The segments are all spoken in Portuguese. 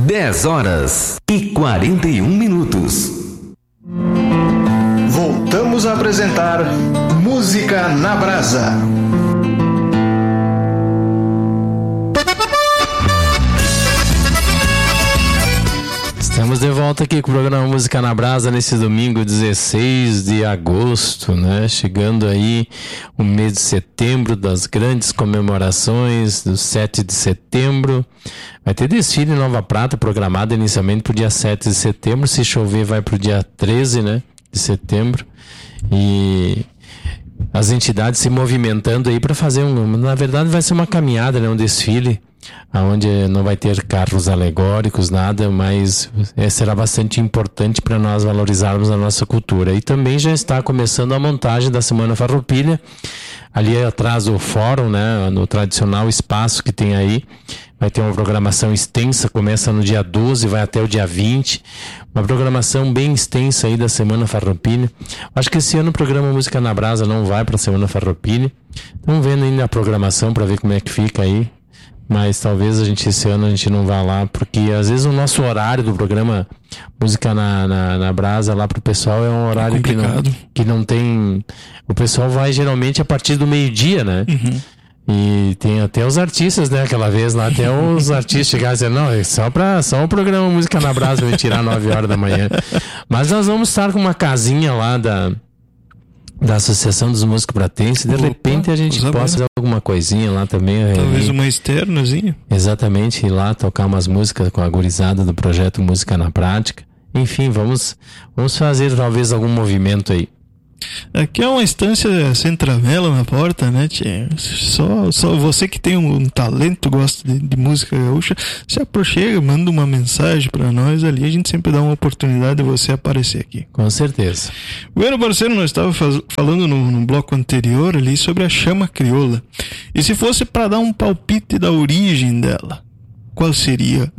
10h41. Voltamos a apresentar Música na Brasa. Estamos de volta aqui com o programa Música na Brasa nesse domingo 16 de agosto, né? Chegando aí o mês de setembro, das grandes comemorações, do 7 de setembro. Vai ter desfile em Nova Prata, programado inicialmente para o dia 7 de setembro. Se chover, vai para o dia 13, né, de setembro. E as entidades se movimentando aí para fazer na verdade vai ser uma caminhada, né, um desfile, onde não vai ter carros alegóricos, nada, mas será bastante importante para nós valorizarmos a nossa cultura. E também já está começando a montagem da Semana Farroupilha, ali atrás do fórum, né, no tradicional espaço que tem aí. Vai ter uma programação extensa, começa no dia 12, vai até o dia 20. Uma programação bem extensa aí da Semana Farroupilha. Acho que esse ano o programa Música na Brasa não vai para a Semana Farroupilha. Estamos vendo ainda a programação para ver como é que fica aí. Mas talvez esse ano a gente não vá lá, porque às vezes o nosso horário do programa Música na Brasa lá pro pessoal é um horário que não tem... O pessoal vai geralmente a partir do meio-dia, né? Uhum. E tem até os artistas, né? Aquela vez lá, até os artistas chegaram dizendo, não, é só o programa Música na Brasa vai tirar 9 horas da manhã. Mas nós vamos estar com uma casinha lá da Associação dos Músicos Pratenses. De repente a gente possa fazer alguma coisinha lá também. Talvez uma externazinha. Exatamente, ir lá tocar umas músicas com a gurizada do projeto Música na Prática. Enfim, vamos fazer talvez algum movimento aí. Aqui é uma estância sem tramela na porta, né, tia? Só você que tem um talento, gosta de música gaúcha, se aproxima, manda uma mensagem pra nós ali, a gente sempre dá uma oportunidade de você aparecer aqui. Com certeza. Bueno, parceiro, nós estávamos falando no bloco anterior ali sobre a chama crioula. E se fosse para dar um palpite da origem dela, qual seria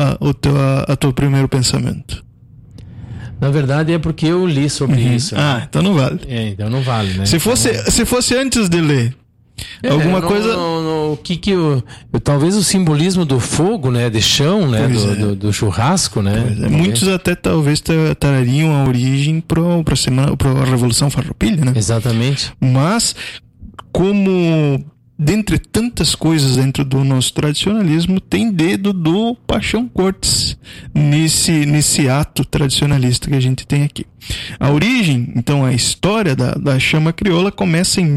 o teu primeiro pensamento? Na verdade é porque eu li sobre isso. Né? Então não vale. Então não vale, né? Se fosse antes de ler, alguma coisa... talvez o simbolismo do fogo, né? De chão, né? Do churrasco, né? Muitos até talvez trariam a origem para a Revolução Farroupilha, né? Exatamente. Mas, como... dentre tantas coisas dentro do nosso tradicionalismo, tem dedo do Paixão Cortes nesse ato tradicionalista que a gente tem aqui. A origem, então, a história da chama crioula começa em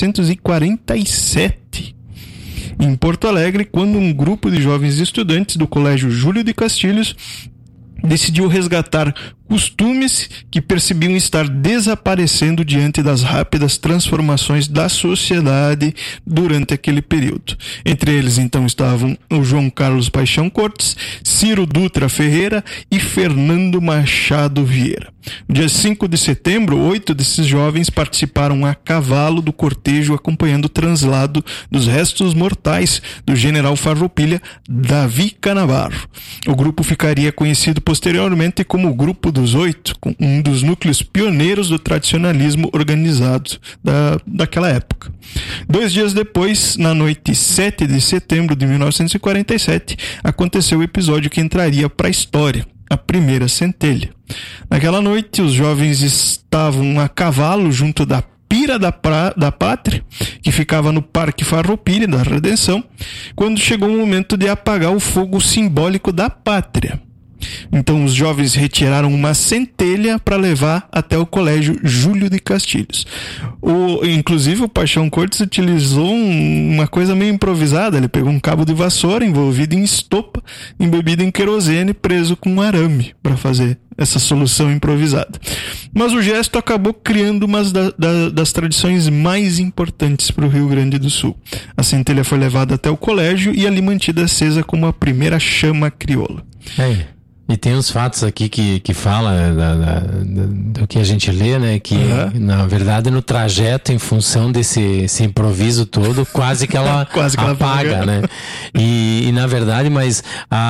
1947, em Porto Alegre, quando um grupo de jovens estudantes do Colégio Júlio de Castilhos decidiu resgatar costumes que percebiam estar desaparecendo diante das rápidas transformações da sociedade durante aquele período. Entre eles, então, estavam o João Carlos Paixão Cortes, Ciro Dutra Ferreira e Fernando Machado Vieira. No dia 5 de setembro, 8 desses jovens participaram a cavalo do cortejo acompanhando o translado dos restos mortais do general Farroupilha, Davi Canabarro. O grupo ficaria conhecido posteriormente como o Grupo dos Oito, um dos núcleos pioneiros do tradicionalismo organizado daquela época. 2 dias depois, na noite 7 de setembro de 1947, aconteceu o episódio que entraria para a história, a primeira centelha. Naquela noite, os jovens estavam a cavalo junto da Pira da Pátria, que ficava no Parque Farroupilha da Redenção, quando chegou o momento de apagar o fogo simbólico da pátria. Então os jovens retiraram uma centelha para levar até o Colégio Júlio de Castilhos. Inclusive o Paixão Cortes utilizou uma coisa meio improvisada. Ele pegou um cabo de vassoura envolvido em estopa, embebido em querosene, preso com um arame para fazer essa solução improvisada. Mas o gesto acabou criando uma das tradições mais importantes para o Rio Grande do Sul. A centelha foi levada até o colégio e ali mantida acesa como a primeira chama crioula. E tem uns fatos aqui que fala do que a gente lê, né? Que, na verdade, no trajeto, em função desse improviso todo, quase que ela apaga, né? E na verdade, mas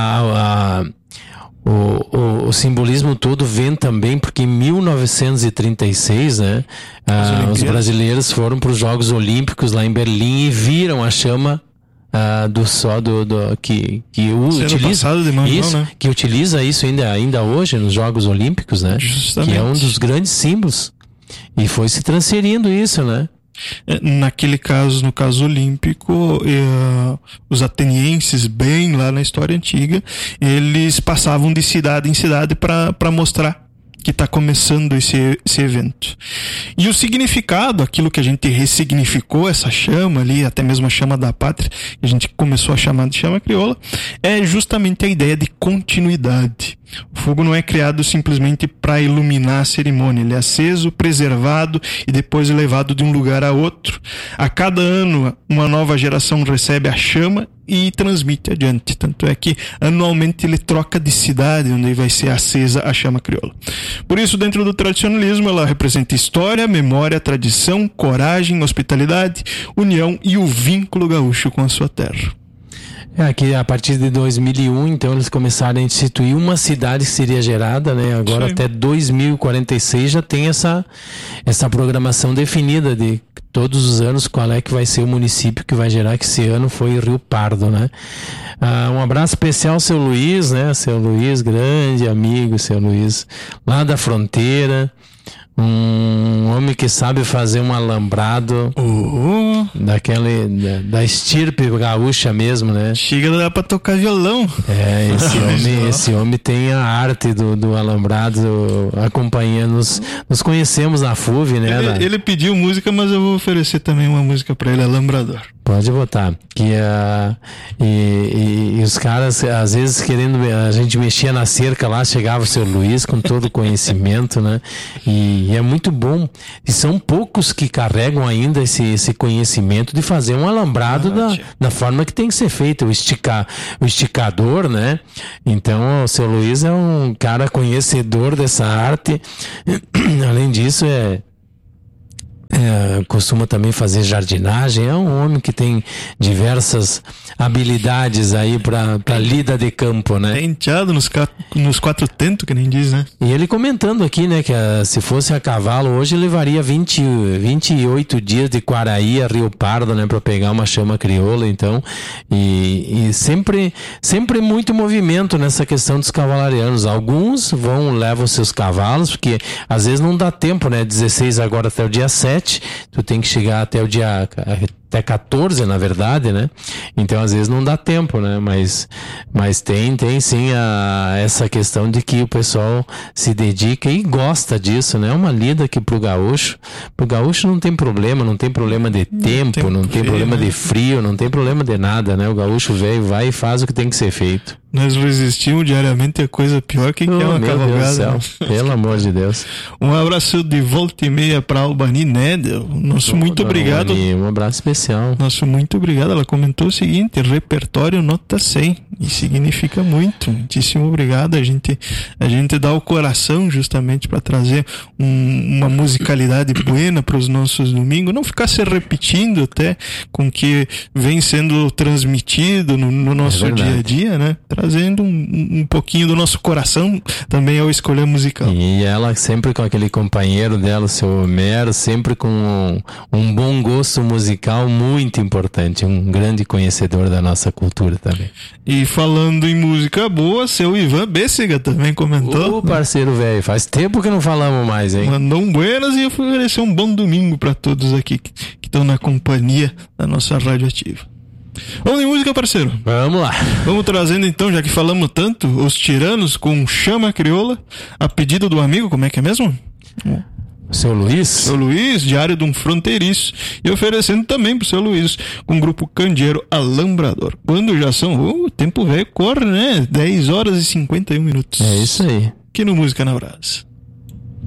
o simbolismo todo vem também porque em 1936, né? Os brasileiros foram para os Jogos Olímpicos lá em Berlim e viram a chama que utiliza de manual, isso, né? que utiliza isso ainda hoje nos Jogos Olímpicos, né? Justamente. Que é um dos grandes símbolos. E foi se transferindo isso, né? Naquele caso, no caso olímpico, os atenienses, bem lá na história antiga, eles passavam de cidade em cidade para mostrar que está começando esse evento. E o significado, aquilo que a gente ressignificou, essa chama ali, até mesmo a chama da pátria, que a gente começou a chamar de chama crioula, é justamente a ideia de continuidade. O fogo não é criado simplesmente para iluminar a cerimônia, ele é aceso, preservado e depois levado de um lugar a outro. A cada ano, uma nova geração recebe a chama e transmite adiante. Tanto é que anualmente ele troca de cidade onde vai ser acesa a chama crioula. Por isso, dentro do tradicionalismo, ela representa história, memória, tradição, coragem, hospitalidade, união e o vínculo gaúcho com a sua terra. Aqui a partir de 2001, então eles começaram a instituir uma cidade que seria gerada, né? Agora Sim. até 2046 já tem essa programação definida de todos os anos qual é que vai ser o município que vai gerar, que esse ano foi Rio Pardo, né? Um abraço especial ao seu Luiz, né? Seu Luiz, grande amigo, seu Luiz, lá da fronteira. Um homem que sabe fazer um alambrado da estirpe gaúcha mesmo, né? Chega, dá pra tocar violão. Esse homem tem a arte do alambrado acompanhando. Nos conhecemos na FUV, né? Ele pediu música, mas eu vou oferecer também uma música pra ele, Alambrador. Pode botar. E os caras, às vezes, querendo, a gente mexia na cerca lá, chegava o seu Luiz com todo o conhecimento, né? E é muito bom. E são poucos que carregam ainda esse conhecimento de fazer um alambrado da forma que tem que ser feito, o esticador, né? Então, o seu Luiz é um cara conhecedor dessa arte. Além disso, costuma também fazer jardinagem. É um homem que tem diversas habilidades aí para lida de campo, né? Penteado nos quatro tentos, que nem diz, né? E ele comentando aqui, né, que se fosse a cavalo hoje levaria 28 dias de Quaraí a Rio Pardo, né, para pegar uma chama crioula. Então, e sempre muito movimento nessa questão dos cavalarianos. Alguns levam seus cavalos, porque às vezes não dá tempo, né? 16 agora até o dia 7. Tu tem que chegar até o dia até 14, na verdade, né? Então às vezes não dá tempo, né? Mas tem sim essa questão de que o pessoal se dedica e gosta disso, né? É uma lida que pro gaúcho não tem problema de tempo, não tem problema de frio, não tem problema de nada, né? O gaúcho velho vai e faz o que tem que ser feito. Nós resistimos diariamente a coisa pior que é uma cavalgada. Pelo amor de Deus. Um abraço de volta e meia para Albani Nedel. Nosso muito obrigado. Um abraço especial. Nosso muito obrigado. Ela comentou o seguinte: repertório nota 100. E significa muito. Muitíssimo obrigado. A gente dá o coração justamente para trazer uma musicalidade buena para os nossos domingos. Não ficar se repetindo até com o que vem sendo transmitido no nosso dia a dia, né? Trazendo um pouquinho do nosso coração também ao escolher musical. E ela sempre com aquele companheiro dela, o seu Homero, sempre com um bom gosto musical muito importante, um grande conhecedor da nossa cultura também. E falando em música boa, seu Ivan Béssega também comentou. Ô, parceiro velho, faz tempo que não falamos mais, hein? Mandou um buenas e ofereceu um bom domingo para todos aqui que estão na companhia da nossa Rádio Ativa. Vamos em música, parceiro? Vamos lá. Vamos trazendo então, já que falamos tanto, Os Tiranos com Chama Crioula, a pedido do amigo, como é que é mesmo? Seu Luiz? Seu Luiz, Diário de um Fronteiriço. E oferecendo também pro seu Luiz com o grupo Candeeiro Alambrador. Quando já são, o tempo velho corre, né? 10 horas e 51 minutos. É isso aí. Aqui no Música na Brasa.